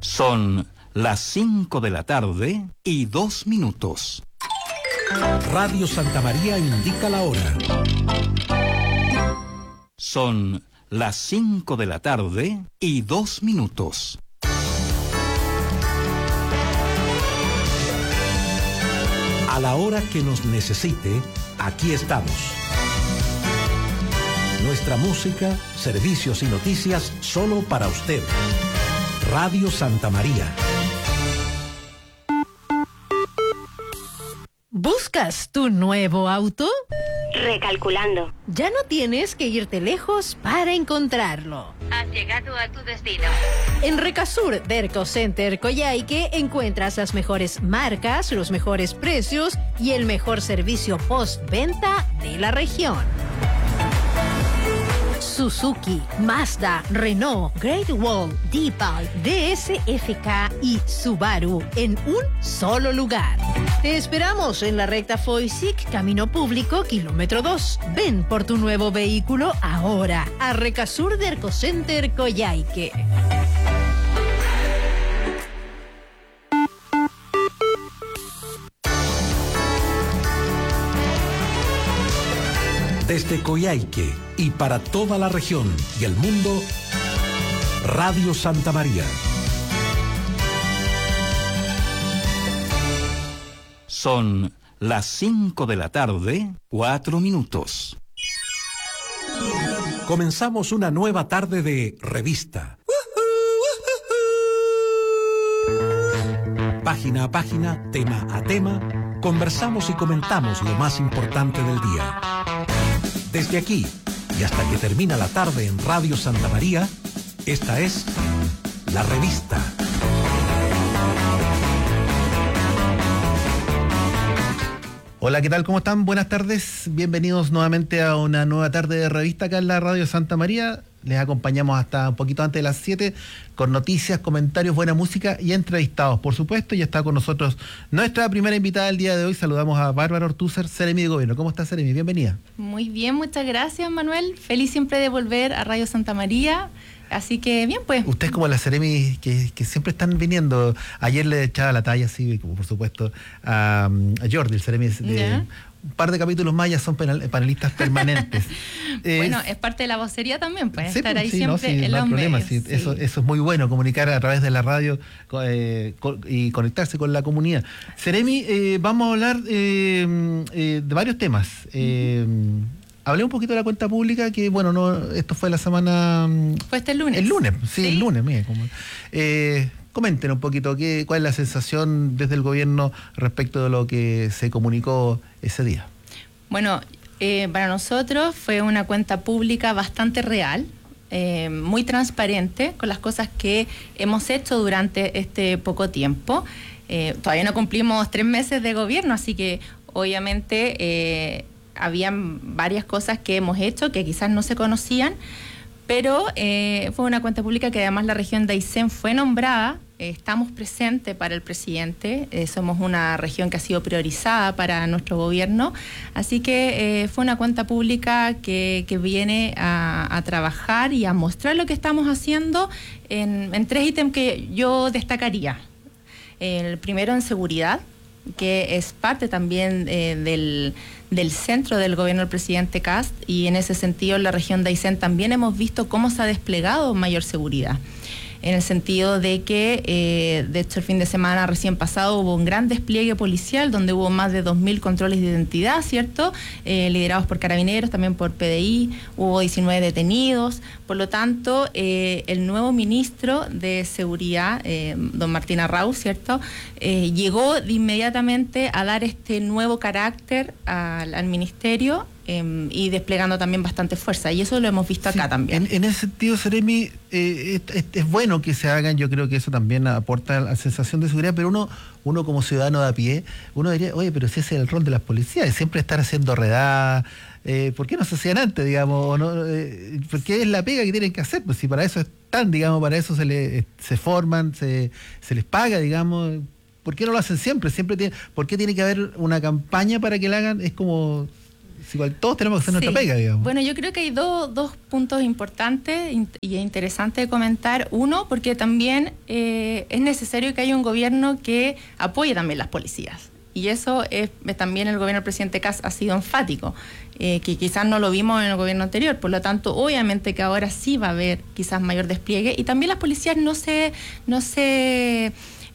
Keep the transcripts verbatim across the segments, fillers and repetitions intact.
Son las cinco de la tarde y dos minutos. Radio Santa María indica la hora. Son las cinco de la tarde y dos minutos. A la hora que nos necesite, aquí estamos. Nuestra música, servicios y noticias solo para usted. Radio Santa María. ¿Buscas tu nuevo auto? Recalculando. Ya no tienes que irte lejos para encontrarlo. Has llegado a tu destino. En Recasur Derco Center Coyhaique encuentras las mejores marcas, los mejores precios y el mejor servicio postventa de la región. Suzuki, Mazda, Renault, Great Wall, Deepal, D S F K y Subaru en un solo lugar. Te esperamos en la recta Foisic, Camino Público, kilómetro dos. Ven por tu nuevo vehículo ahora a Recasur Derco Center Coyhaique. Desde Coyhaique y para toda la región y el mundo, Radio Santa María. Son las cinco de la tarde, cuatro minutos. Comenzamos una nueva tarde de revista. Página a página, tema a tema, conversamos y comentamos lo más importante del día. Desde aquí y hasta que termina la tarde en Radio Santa María, esta es La Revista. Hola, ¿qué tal? ¿Cómo están? Buenas tardes. Bienvenidos nuevamente a una nueva tarde de revista acá en la Radio Santa María. Les acompañamos hasta un poquito antes de las siete con noticias, comentarios, buena música y entrevistados, por supuesto. Y está con nosotros nuestra primera invitada del día de hoy. Saludamos a Bárbara Ortúzar, Seremi de Gobierno. ¿Cómo está, Seremi? Bienvenida. Muy bien, muchas gracias, Manuel. Feliz siempre de volver a Radio Santa María. Así que bien, pues. Usted es como la Seremi que, que siempre están viniendo. Ayer le echaba la talla, sí, como por supuesto, a, a Jordi, el Seremi de... ¿Ya? Un par de capítulos más ya son penal, panelistas permanentes. Bueno, es, es parte de la vocería también, pues, sí, estar ahí sí, siempre no, sí, en no los hay problema, medios. sí, Sí. Eso, eso es muy bueno, comunicar a través de la radio eh, co- y conectarse con la comunidad. Seremi, eh, vamos a hablar eh, eh, de varios temas. Eh, uh-huh. Hablé un poquito de la cuenta pública, que bueno, no, esto fue la semana... Fue este lunes. El lunes, sí, ¿Sí? el lunes, mire. Como, eh, comenten un poquito qué, cuál es la sensación desde el gobierno respecto de lo que se comunicó ese día. Bueno, eh, para nosotros fue una cuenta pública bastante real, eh, muy transparente con las cosas que hemos hecho durante este poco tiempo. Eh, todavía no cumplimos tres meses de gobierno, así que obviamente eh, habían varias cosas que hemos hecho que quizás no se conocían, pero eh, fue una cuenta pública que además la región de Aysén fue nombrada. Eh, estamos presentes para el presidente, eh, somos una región que ha sido priorizada para nuestro gobierno, así que eh, fue una cuenta pública que, que viene a, a trabajar y a mostrar lo que estamos haciendo en, en tres ítems que yo destacaría. El primero, en seguridad, que es parte también eh, del, del centro del gobierno del presidente Kast, y en ese sentido en la región de Aysén también hemos visto cómo se ha desplegado mayor seguridad, en el sentido de que, eh, de hecho, el fin de semana recién pasado hubo un gran despliegue policial donde hubo más de dos mil controles de identidad, ¿cierto? Eh, liderados por Carabineros, también por P D I, hubo diecinueve detenidos. Por lo tanto, eh, el nuevo ministro de Seguridad, eh, don Martín Arrau, ¿cierto?, eh, llegó de inmediatamente a dar este nuevo carácter al, al ministerio, Eh, y desplegando también bastante fuerza, y eso lo hemos visto acá sí, también. En, en ese sentido, Seremi, eh, es, es, es bueno que se hagan, yo creo que eso también aporta la sensación de seguridad, pero uno uno como ciudadano de a pie, uno diría, oye, pero si ese es el rol de las policías, es siempre estar haciendo redadas, eh, ¿por qué no se hacían antes, digamos? O no, eh, porque es la pega que tienen que hacer, pues si para eso están, digamos, para eso se, le, se forman, se, se les paga, digamos. ¿Por qué no lo hacen siempre? Siempre tiene, ¿por qué tiene que haber una campaña para que la hagan? Es como... Si igual todos tenemos que hacer Sí. nuestra pega, digamos. Bueno, yo creo que hay dos, dos puntos importantes in- y interesantes de comentar. Uno, porque también eh, es necesario que haya un gobierno que apoye también las policías. Y eso es también el gobierno del presidente Kast ha sido enfático, eh, que quizás no lo vimos en el gobierno anterior. Por lo tanto, obviamente que ahora sí va a haber quizás mayor despliegue. Y también las policías no se... No se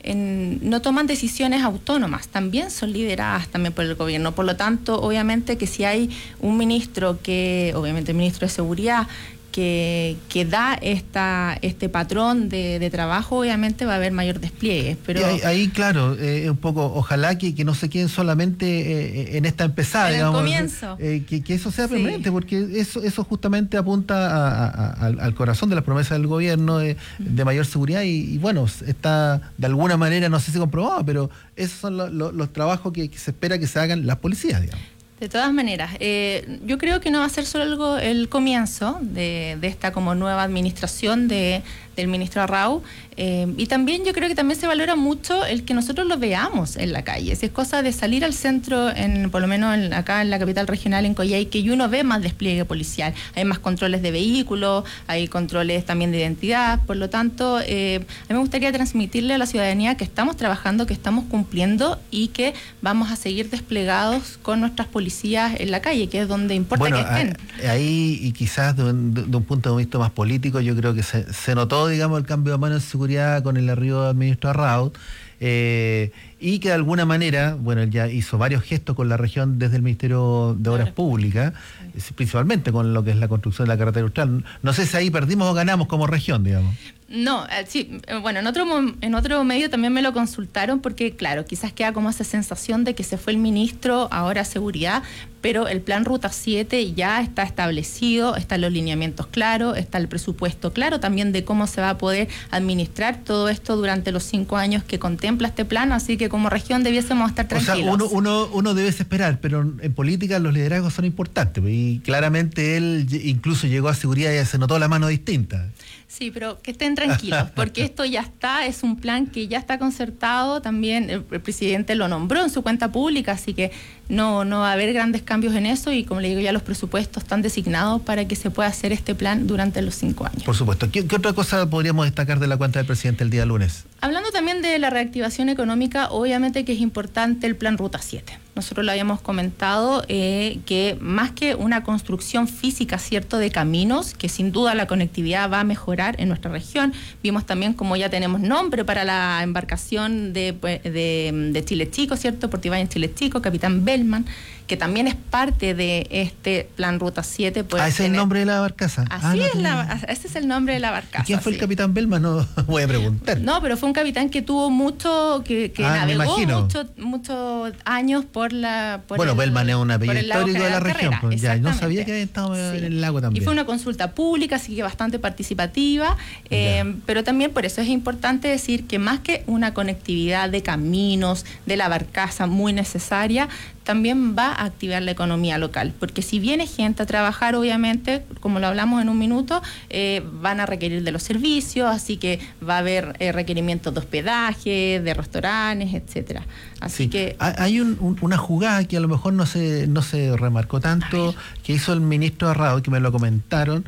En, no toman decisiones autónomas, también son lideradas también por el gobierno. Por lo tanto, obviamente que si hay un ministro que, obviamente el ministro de Seguridad, que, que da esta este patrón de, de trabajo, obviamente va a haber mayor despliegue. Pero Y ahí, ahí, claro, eh, un poco, ojalá que, que no se queden solamente eh, en esta empezada, En el digamos. comienzo. eh, que, que eso sea Sí. permanente, porque eso eso justamente apunta a- a- a- al, al corazón de las promesas del gobierno de, de mayor seguridad y, y bueno, está de alguna manera, no sé si comprobado, pero esos son lo- lo- los trabajos que, que se espera que se hagan las policías, digamos. de todas maneras, eh, yo creo que no va a ser solo algo, el comienzo de, de esta como nueva administración de, del ministro Arrau, eh, y también yo creo que también se valora mucho el que nosotros lo veamos en la calle. Si es cosa de salir al centro, en, por lo menos en, acá en la capital regional, en Coyhaique, y uno ve más despliegue policial. Hay más controles de vehículos, hay controles también de identidad. Por lo tanto, eh, a mí me gustaría transmitirle a la ciudadanía que estamos trabajando, que estamos cumpliendo y que vamos a seguir desplegados con nuestras policías en la calle, que es donde importa Bueno, que estén. a- ahí y quizás de un, de un punto de vista más político, yo creo que se, se notó, digamos, el cambio de mano en seguridad con el arribo del ministro Arrau, eh, y que de alguna manera, bueno, él ya hizo varios gestos con la región desde el Ministerio de Obras Claro. Públicas, eh, principalmente con lo que es la construcción de la carretera austral. No sé si ahí perdimos o ganamos como región, digamos. No, eh, sí, eh, bueno, en otro mom- en otro medio también me lo consultaron porque, claro, quizás queda como esa sensación de que se fue el ministro, ahora seguridad, pero el plan Ruta siete ya está establecido, están los lineamientos claros, está el presupuesto claro también de cómo se va a poder administrar todo esto durante los cinco años que contempla este plan, así que como región debiésemos estar O tranquilos. sea, uno, uno, uno debe esperar, pero en política los liderazgos son importantes, y claramente él ll- incluso llegó a seguridad y ya se notó la mano distinta. Sí, pero que estén tranquilos, porque esto ya está, es un plan que ya está concertado, también el, el presidente lo nombró en su cuenta pública, así que no, no va a haber grandes cambios en eso y como le digo ya los presupuestos están designados para que se pueda hacer este plan durante los cinco años. Por supuesto. ¿Qué, qué otra cosa podríamos destacar de la cuenta del presidente el día lunes? Hablando también de la reactivación económica, obviamente que es importante el plan Ruta siete. Nosotros lo habíamos comentado eh, que más que una construcción física, cierto, de caminos, que sin duda la conectividad va a mejorar en nuestra región. Vimos también como ya tenemos nombre para la embarcación de, de, de Chile Chico, cierto, Portivaña Chile Chico, Capitán Bellman, que también es parte de este plan Ruta siete. Ah, ese es el nombre de la barcaza. Así Ah, no es, tenía- la, ese es el nombre de la barcaza. ¿Y quién fue el sí. capitán Belma? No voy a preguntar. No, pero fue un capitán que tuvo mucho, que, que Ah, me navegó imagino. mucho- muchos años por la... Por Bueno, el- Bellman es un apellido por el lago histórico de la General región, Carrera, pues, ya, no exactamente. sabía que había estado en el lago también. Y fue una consulta pública, así que bastante participativa, eh, pero también por eso es importante decir que más que una conectividad de caminos, de la barcaza muy necesaria, también va a activar la economía local, porque si viene gente a trabajar, obviamente, como lo hablamos en un minuto, eh, van a requerir de los servicios, así que va a haber eh, requerimientos de hospedaje, de restaurantes, etcétera. Así Sí. que Ha- Hay un- un- una jugada que a lo mejor no se, no se remarcó tanto, que hizo el ministro Arrau, que me lo comentaron,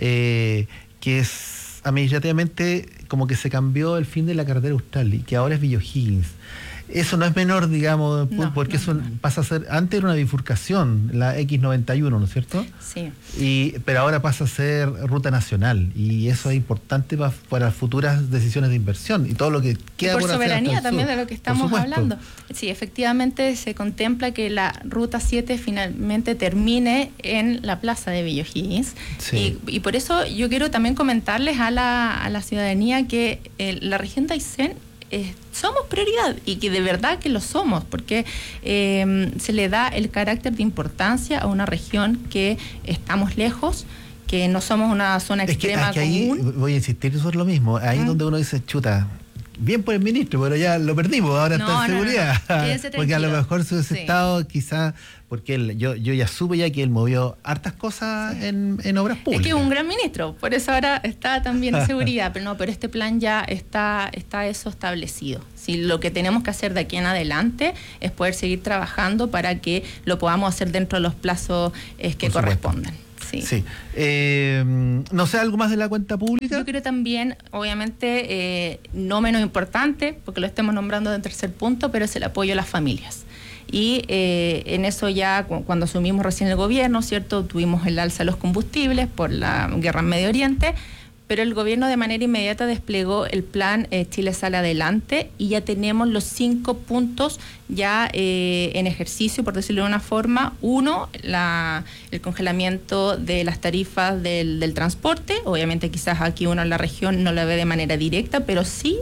eh, que es administrativamente como que se cambió el fin de la carretera austral y que ahora es Villa O'Higgins. Eso no es menor, digamos, No, porque no, eso no. pasa a ser, antes era una bifurcación, la equis noventa y uno, ¿no es cierto? sí. Y, pero ahora pasa a ser ruta nacional y eso es importante pa- para futuras decisiones de inversión y todo lo que Y queda por por hacer hasta soberanía el también sur. de lo que Por estamos supuesto. hablando. Sí, efectivamente se contempla que la Ruta siete finalmente termine en la plaza de Villa O'Higgins. Sí. Y, y por eso yo quiero también comentarles a la, a la ciudadanía que eh, la región de Aysén eh, somos prioridad y que de verdad que lo somos, porque eh, se le da el carácter de importancia a una región que estamos lejos, que no somos una zona Es que, extrema es que ahí común. voy a insistir sobre lo mismo, ahí Mm. donde uno dice, chuta, bien por el ministro, pero ya lo perdimos, ahora No, está en no, no, seguridad. no. Quédese Porque a lo tranquilo. mejor se hubiese Sí. estado quizás, porque él, yo, yo ya supe ya que él movió hartas cosas en, en obras Es públicas. que es un gran ministro, por eso ahora está también en seguridad, pero no, pero este plan ya está, está eso establecido. Si lo que tenemos que hacer de aquí en adelante es poder seguir trabajando para que lo podamos hacer dentro de los plazos eh, que Por supuesto. correspondan. Sí. Sí. Eh, no sé, ¿algo más de la cuenta pública? Yo creo también, obviamente, eh, no menos importante, porque lo estemos nombrando en tercer punto, pero es el apoyo a las familias. Y eh, en eso ya, cu- cuando asumimos recién el gobierno, ¿cierto? Tuvimos el alza de los combustibles por la guerra en Medio Oriente, pero el gobierno de manera inmediata desplegó el plan eh, Chile Sale Adelante y ya tenemos los cinco puntos ya eh, en ejercicio, por decirlo de una forma. Uno, la, el congelamiento de las tarifas del, del transporte. Obviamente quizás aquí uno en la región no la ve de manera directa, pero sí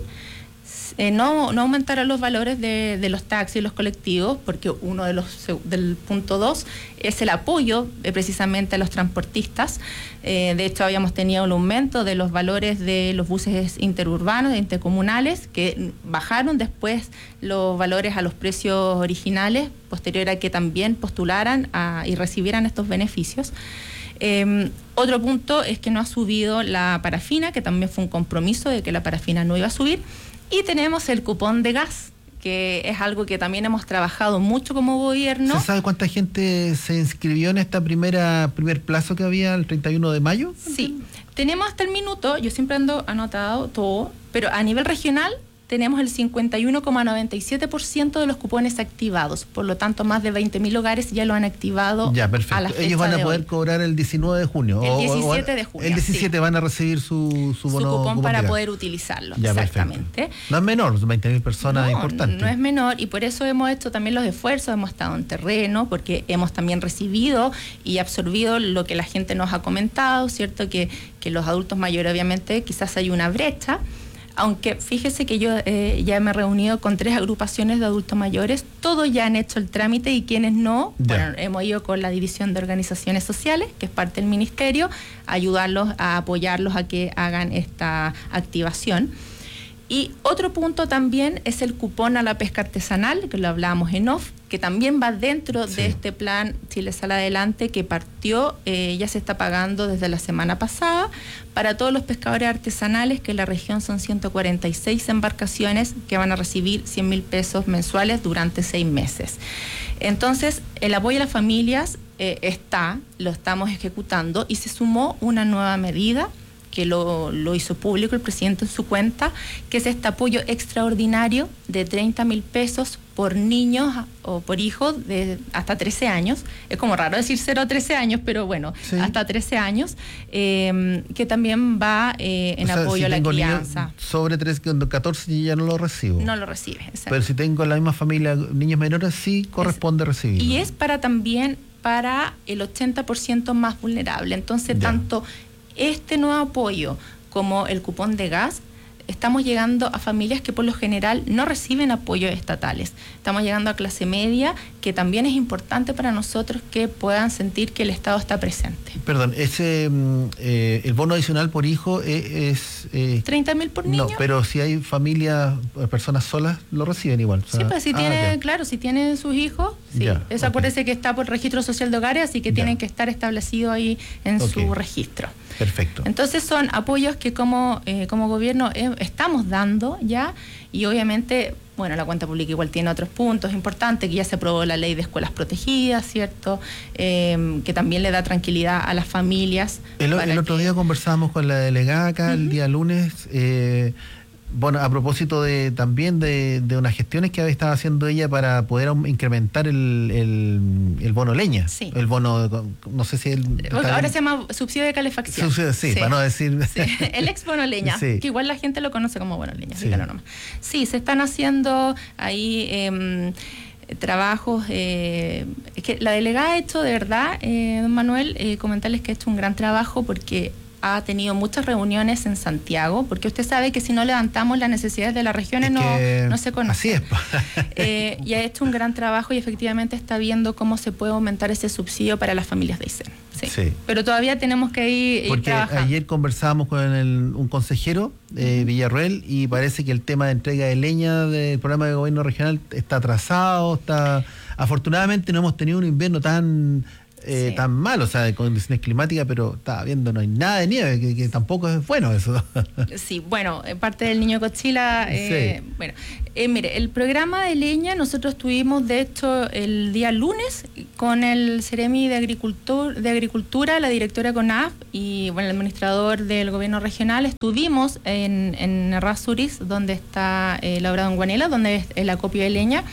Eh, no, no aumentará los valores de, de los taxis y los colectivos, porque uno de los del punto dos es el apoyo eh, precisamente a los transportistas. Eh, de hecho, habíamos tenido un aumento de los valores de los buses interurbanos, intercomunales, que bajaron después los valores a los precios originales, posterior a que también postularan a, y recibieran estos beneficios. Eh, otro punto es que no ha subido la parafina, que también fue un compromiso de que la parafina no iba a subir. Y tenemos el cupón de gas, que es algo que también hemos trabajado mucho como gobierno. ¿Se sabe cuánta gente se inscribió en esta primera primer plazo que había el treinta y uno de mayo? Sí, tenemos hasta el minuto, yo siempre ando anotado todo, pero a nivel regional tenemos el cincuenta y uno coma noventa y siete por ciento de los cupones activados. Por lo tanto, más de veinte mil hogares ya lo han activado. Ya, a la perfecto. fecha Ellos van a de poder hoy. cobrar el diecinueve de junio. El o- o- diecisiete de junio, El diecisiete sí. van a recibir su, su Su bono. cupón cupón para de gas. poder utilizarlo. Ya, Exactamente. perfecto. No es menor, veinte mil personas, No, importante. no es menor, y por eso hemos hecho también los esfuerzos, hemos estado en terreno, porque hemos también recibido y absorbido lo que la gente nos ha comentado, ¿cierto? Que, que los adultos mayores, obviamente, quizás hay una brecha, aunque fíjese que yo eh, ya me he reunido con tres agrupaciones de adultos mayores, todos ya han hecho el trámite y quienes no, Ya. bueno, hemos ido con la División de Organizaciones Sociales, que es parte del Ministerio, a ayudarlos, a apoyarlos a que hagan esta activación. Y otro punto también es el cupón a la pesca artesanal, que lo hablábamos en off, que también va dentro Sí. de este plan Chile Sale Adelante, que partió, eh, ya se está pagando desde la semana pasada, para todos los pescadores artesanales, que en la región son ciento cuarenta y seis embarcaciones que van a recibir cien mil pesos mensuales durante seis meses. Entonces, el apoyo a las familias eh, está, lo estamos ejecutando, y se sumó una nueva medida que lo, lo hizo público el presidente en su cuenta, que es este apoyo extraordinario de treinta mil pesos por niños o por hijos de hasta trece años. Es como raro decir cero a trece años, pero bueno, Sí. hasta trece años, eh, que también va eh, en O sea, apoyo si a la tengo niños crianza. sobre tres, catorce ya no lo recibo. No lo recibe. exacto. Pero si tengo en la misma familia niños menores, sí corresponde recibir. Y es para también para el ochenta por ciento más vulnerable. Entonces, Ya. tanto este nuevo apoyo como el cupón de gas, estamos llegando a familias que por lo general no reciben apoyos estatales. Estamos llegando a clase media, que también es importante para nosotros que puedan sentir que el Estado está presente. Perdón, ese mm, eh, el bono adicional por hijo es... es, eh, treinta mil por niño. no, pero si hay familias, eh, personas solas, lo reciben igual. o sea, Sí, pues si ah, tiene, ya. claro, si tienen sus hijos, sí. Ya, Eso ok. acuérdese que está por registro social de hogares, así que Ya. tienen que estar establecidos ahí en Ok. su registro. Perfecto. Entonces son apoyos que como, eh, como gobierno eh, estamos dando ya, y obviamente, bueno, la cuenta pública igual tiene otros puntos importantes, que ya se aprobó la ley de escuelas protegidas, ¿cierto? Eh, que también le da tranquilidad a las familias. El, para el otro que- día conversábamos con la delegada acá el día lunes, eh, bueno, a propósito de también de, de unas gestiones que estaba haciendo ella para poder aum- incrementar el, el, el bono leña. Sí. El bono, no sé si el... Porque ahora se llama subsidio de calefacción. Subsidio, sí, para no decir... Sí, el ex bono leña, Sí. que igual la gente lo conoce como bono leña, Sí. dígalo nomás. Sí, se están haciendo ahí eh, trabajos, eh, es que la delegada ha hecho de verdad, eh, don Manuel, eh, comentarles que ha hecho un gran trabajo, porque ha tenido muchas reuniones en Santiago, porque usted sabe que si no levantamos las necesidades de las regiones no, no se conocen. Así es. Eh, y ha hecho un gran trabajo y efectivamente está viendo cómo se puede aumentar ese subsidio para las familias de Aysén. Sí. Sí. Pero todavía tenemos que ir, ir porque trabajando. Ayer conversábamos con el, un consejero, eh, uh-huh. Villarroel, y parece que el tema de entrega de leña del programa de gobierno regional está atrasado, está... Afortunadamente no hemos tenido un invierno tan... Eh, sí. tan mal, o sea, de condiciones climáticas, pero estaba viendo, no hay nada de nieve, que, que tampoco es bueno eso. Sí, bueno, parte del Niño Cochila, eh, sí. bueno, eh, mire, el programa de leña nosotros tuvimos, de hecho, el día lunes con el Ceremi de, Agricultor, de Agricultura, la directora CONAF y bueno, el administrador del gobierno regional, estuvimos en, en Errázuriz, donde está eh, la obra de Don Guanela, donde es el acopio de leña.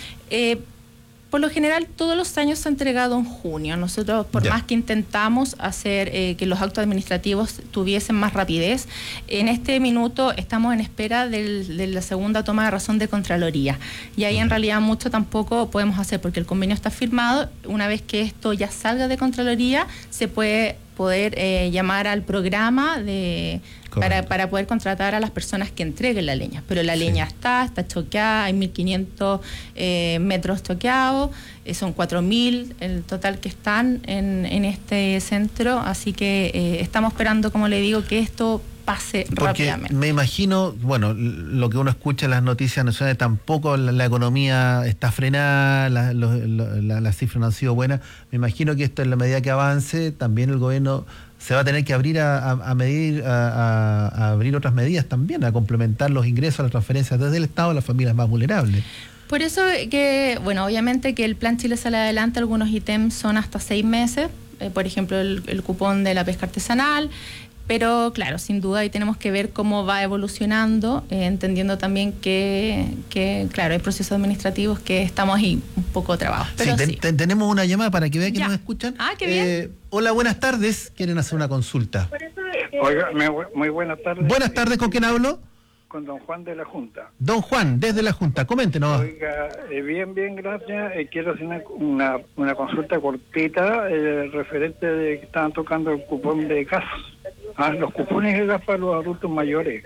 Eh, Por lo general, todos los años se ha entregado en junio. Nosotros, por ya. más que intentamos hacer eh, que los actos administrativos tuviesen más rapidez, en este minuto estamos en espera del, de la segunda toma de razón de Contraloría. Y ahí en realidad mucho tampoco podemos hacer, porque el convenio está firmado. Una vez que esto ya salga de Contraloría, se puede poder eh, llamar al programa de... Para, para poder contratar a las personas que entreguen la leña. Pero la sí. leña está, está choqueada, hay mil quinientos eh, metros choqueados, eh, son cuatro mil el total que están en, en este centro, así que eh, estamos esperando, como le digo, que esto pase Porque rápidamente. Me imagino, bueno, lo que uno escucha en las noticias nacionales, tampoco la, la economía está frenada, la, lo, lo, la, las cifras no han sido buenas. Me imagino que esto, en la medida que avance, también el gobierno se va a tener que abrir a, a, a medir, a, a, a abrir otras medidas también, a complementar los ingresos, las transferencias desde el Estado a las familias más vulnerables. Por eso que, bueno, obviamente que el Plan Chile Sale Adelante, algunos ítems son hasta seis meses, eh, por ejemplo, el, el cupón de la pesca artesanal, pero claro, sin duda ahí tenemos que ver cómo va evolucionando, eh, entendiendo también que, que, claro, hay procesos administrativos que estamos ahí un poco trabados. Pero sí, sí. Ten, tenemos una llamada para que vean que ya. nos escuchan. Ah, qué bien. Eh, hola, buenas tardes. ¿Quieren hacer una consulta? Oiga, muy buenas tardes. Buenas tardes, ¿con quién hablo? Con don Juan de la Junta. Don Juan, desde la Junta, coméntenos. Oiga, eh, bien, bien, gracias. Eh, quiero hacer una, una, una consulta cortita, eh, referente de que estaban tocando el cupón de gas. Ah, los cupones de gas para los adultos mayores.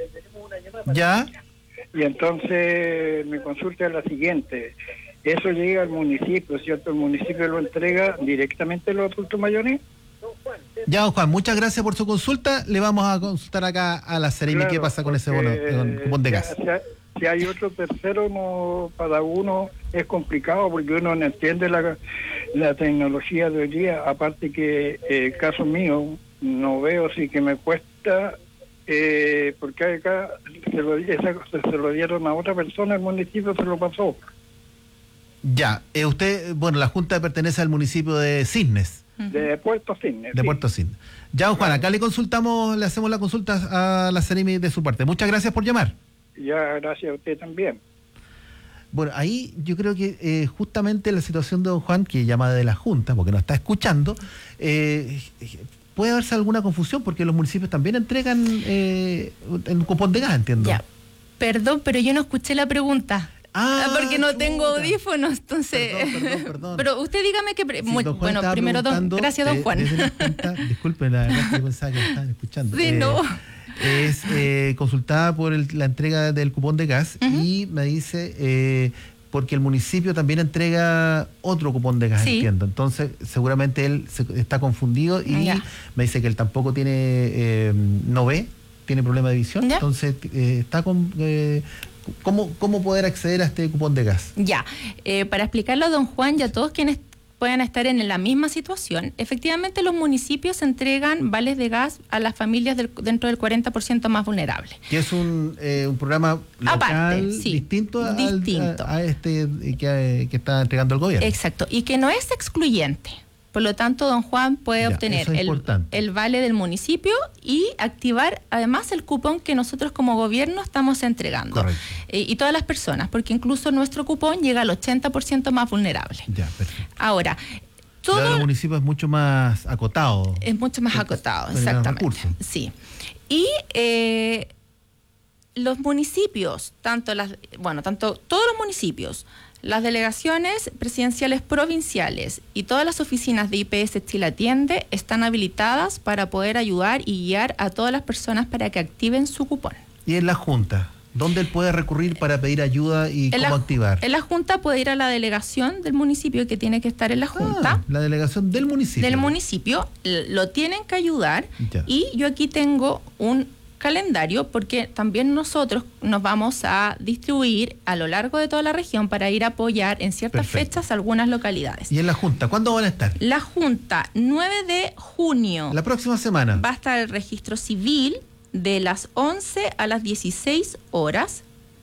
¿Ya? Y entonces mi consulta es la siguiente. ¿Eso llega al municipio, cierto? ¿El municipio lo entrega directamente a los adultos mayores? Ya, don Juan, muchas gracias por su consulta. Le vamos a consultar acá a la Ceremi claro, qué pasa con ese bono, con cupón de gas. Si, si hay otro tercero, no, para uno es complicado porque uno no entiende la, la tecnología de hoy día. Aparte que el eh, caso mío, no veo si que me cuesta, eh, porque acá se lo, esa, se lo dieron a otra persona, el municipio se lo pasó. Ya, eh, usted, bueno, la Junta pertenece al municipio de Cisnes. De Puerto Cisnes. De sí. Puerto Cisnes. Ya, don Juan, acá le consultamos, le hacemos la consulta a la Ceremi de su parte. Muchas gracias por llamar. Ya, gracias a usted también. Bueno, ahí yo creo que eh, justamente la situación de don Juan, que llama de la Junta, porque nos está escuchando, eh, puede haberse alguna confusión, porque los municipios también entregan eh, un cupón de gas, entiendo. Ya, perdón, pero yo no escuché la pregunta. Ah, porque no chuta. tengo audífonos, entonces... Perdón, perdón, perdón. Pero usted dígame que... Sí, muy, bueno, primero, don, gracias, don Juan. Desde la Junta, disculpen, la verdad que yo pensaba que me estaban escuchando. Sí, eh, no. Es eh, consultada por el, la entrega del cupón de gas uh-huh. y me dice... Eh, porque el municipio también entrega otro cupón de gas, sí. entiendo. Entonces, seguramente él se, está confundido y ya. me dice que él tampoco tiene... Eh, no ve, tiene problema de visión. ¿Ya? Entonces, eh, está con... Eh, ¿Cómo, ¿Cómo poder acceder a este cupón de gas? Ya, eh, para explicarlo a don Juan y a todos quienes puedan estar en la misma situación, efectivamente los municipios entregan vales de gas a las familias del, dentro del cuarenta por ciento más vulnerables. Que es un, eh, un programa local aparte, sí, distinto, al, distinto. A, a este que, que está entregando el gobierno. Exacto, y que no es excluyente. Por lo tanto, don Juan puede ya, obtener el, el vale del municipio y activar además el cupón que nosotros como gobierno estamos entregando. Eh, y todas las personas, porque incluso nuestro cupón llega al ochenta por ciento más vulnerable. Ya, perfecto. Ahora, todo... Claro, el municipio es mucho más acotado. Es mucho más acotado, exactamente. Sí. Y... Eh, los municipios, tanto las, bueno, tanto todos los municipios, las delegaciones presidenciales provinciales y todas las oficinas de I P S Chile Atiende están habilitadas para poder ayudar y guiar a todas las personas para que activen su cupón. Y en la Junta, ¿dónde él puede recurrir para pedir ayuda y en cómo la, activar? En la Junta puede ir a la delegación del municipio que tiene que estar en la Junta. Ah, la delegación del municipio. Del municipio, lo tienen que ayudar. Ya. Y yo aquí tengo un calendario porque también nosotros nos vamos a distribuir a lo largo de toda la región para ir a apoyar en ciertas Perfecto. fechas algunas localidades. ¿Y en la Junta? ¿Cuándo van a estar? La Junta, nueve de junio, La próxima semana. va a estar el registro civil de las once a las dieciséis horas.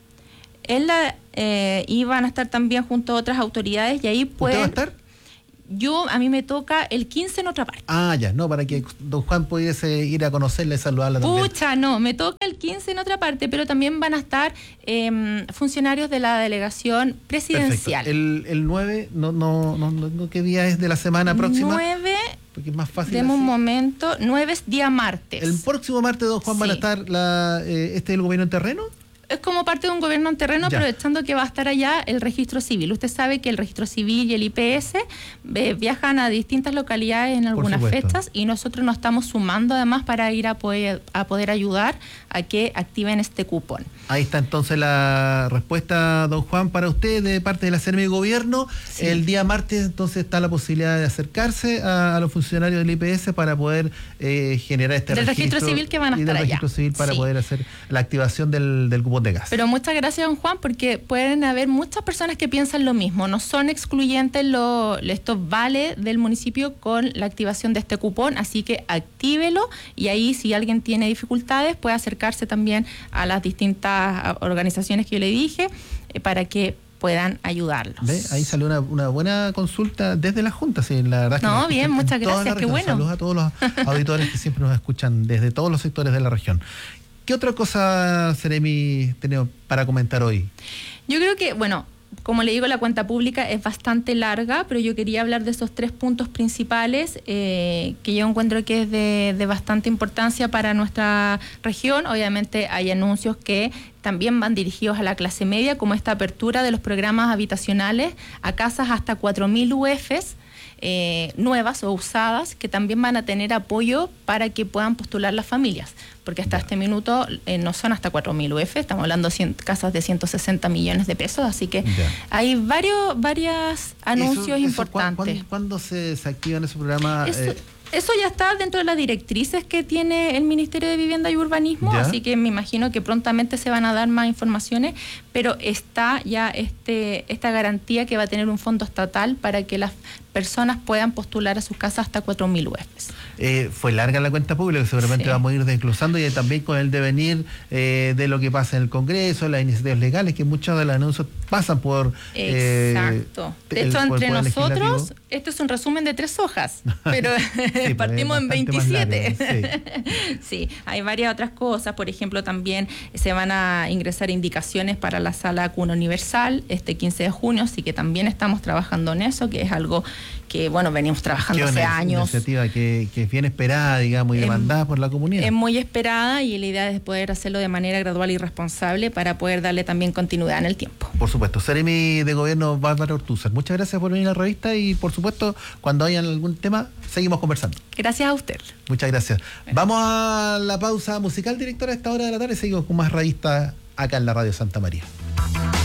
En la, eh, y van a estar también junto a otras autoridades y ahí pueden... ¿Usted va a estar? Yo, a mí me toca el quince en otra parte. Ah, ya, no, para que don Juan pudiese ir a conocerla y saludarla también. Pucha, no, me toca el quince en otra parte, pero también van a estar eh, funcionarios de la delegación presidencial. Perfecto. El, el nueve, no, no, no, no, no, ¿qué día es de la semana próxima? nueve, Porque es más fácil. demos un así. momento, nueve es día martes. El próximo martes, don Juan, van a Sí. estar la, eh, este del gobierno en terreno. Es como parte de un gobierno en terreno, Ya. aprovechando que va a estar allá el registro civil. Usted sabe que el registro civil y el I P S eh, viajan a distintas localidades en algunas supuesto. fechas y nosotros nos estamos sumando además para ir a poder, a poder ayudar a que activen este cupón. Ahí está entonces la respuesta, don Juan, para usted de parte de la Seremi de Gobierno. Sí. El día martes entonces está la posibilidad de acercarse a, a los funcionarios del I P S para poder eh, generar este Del registro. registro civil que van a y estar del allá. registro civil para Sí. poder hacer la activación del, del cupón de gas. Pero muchas gracias, don Juan, porque pueden haber muchas personas que piensan lo mismo. No son excluyentes lo, estos vales del municipio con la activación de este cupón, así que actívelo y ahí si alguien tiene dificultades puede acercarse también a las distintas organizaciones que yo le dije eh, para que puedan ayudarlos. ¿Ve? Ahí salió una, una buena consulta desde la Junta, sí, la verdad. Que No, nos bien, escuchan en muchas toda la gracias, qué región. bueno. Saludos a todos los auditores que siempre nos escuchan desde todos los sectores de la región. ¿Qué otra cosa, Seremi, tenemos para comentar hoy? Yo creo que, bueno, como le digo, la cuenta pública es bastante larga, pero yo quería hablar de esos tres puntos principales eh, que yo encuentro que es de, de bastante importancia para nuestra región. Obviamente hay anuncios que también van dirigidos a la clase media, como esta apertura de los programas habitacionales a casas hasta cuatro mil U Fs. Eh, nuevas o usadas que también van a tener apoyo para que puedan postular las familias, porque hasta Ya. este minuto eh, no son hasta cuatro mil U F, estamos hablando de cien, casas de ciento sesenta millones de pesos, así que Ya. hay varios varios anuncios Eso- eso, importantes. ¿cuándo, cuándo, cuándo se, se activan esos programas? Eso, Eh, eso ya está dentro de las directrices que tiene el Ministerio de Vivienda y Urbanismo, ¿Ya? así que me imagino que prontamente se van a dar más informaciones, pero está ya este esta garantía que va a tener un fondo estatal para que las personas puedan postular a sus casas hasta cuatro mil U Fs. Eh, fue larga la cuenta pública, que seguramente Sí. vamos a ir desglosando y también con el devenir eh, de lo que pasa en el Congreso, las iniciativas legales, que muchos de los anuncios pasan por... eh, Exacto. De el- hecho, por el entre Poder nosotros, Legislativo. este es un resumen de tres hojas, pero pues, partimos en bastante más veintisiete. largo, Sí, hay varias otras cosas. Por ejemplo, también se van a ingresar indicaciones para la sala cuna universal este quince de junio, así que también estamos trabajando en eso, que es algo que, bueno, venimos trabajando Que hace es una años. iniciativa que, que es bien esperada, digamos, y Em, demandada por la comunidad. Es muy esperada y la idea es poder hacerlo de manera gradual y responsable para poder darle también continuidad en el tiempo. Por supuesto. Seremi de Gobierno Bárbara Ortúzar, muchas gracias por venir a la revista y, por supuesto, cuando haya algún tema, seguimos conversando. Gracias a usted. Muchas gracias. Vamos a la pausa musical, directora, a esta hora de la tarde. Seguimos con más revistas acá en la Radio Santa María.